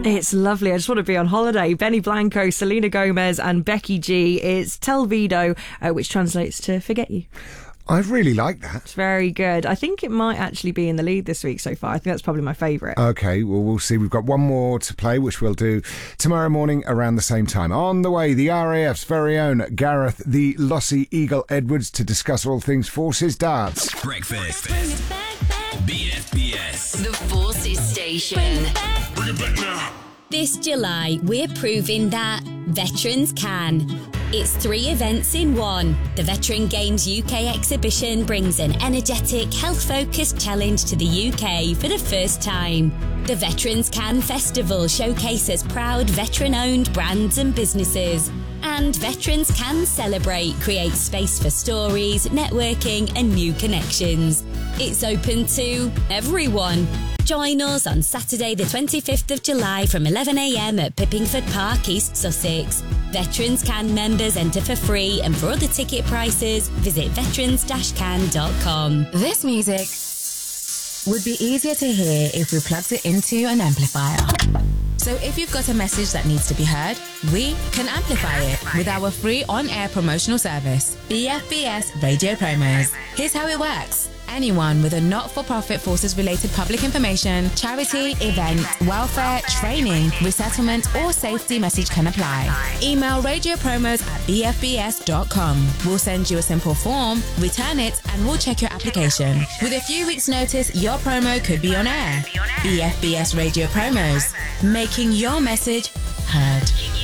It's lovely. I just want to be on holiday. Benny Blanco, Selena Gomez and Becky G. It's Telvido, which translates to forget you. I really like that. It's very good. I think it might actually be in the lead this week so far. I think that's probably my favourite. Okay, well, we'll see. We've got one more to play, which we'll do tomorrow morning around the same time. On the way, the RAF's very own Gareth the Lossy Eagle Edwards to discuss all things Forces darts. Breakfast. BFBS. The Forces Station. Bring it back now. This July, we're proving that veterans can. It's 3 events in one. The Veteran Games UK exhibition brings an energetic, health-focused challenge to the UK for the first time. The Veterans Can Festival showcases proud veteran-owned brands and businesses. And Veterans Can Celebrate creates space for stories, networking and new connections. It's open to everyone. Join us on Saturday the 25th of July from 11 a.m. at Pippingford Park, East Sussex. Veterans Can members enter for free, and for other ticket prices, visit veterans-can.com. This music would be easier to hear if we plugged it into an amplifier. So if you've got a message that needs to be heard, we can amplify it with our free on-air promotional service, BFBS Radio Promos. Here's how it works. Anyone with a not-for-profit forces-related public information, charity, event, welfare, training, resettlement or safety message can apply. Email radiopromos@bfbs.com. We'll send you a simple form, return it, and we'll check your application. With a few weeks' notice, your promo could be on air. BFBS Radio Promos, making your message heard.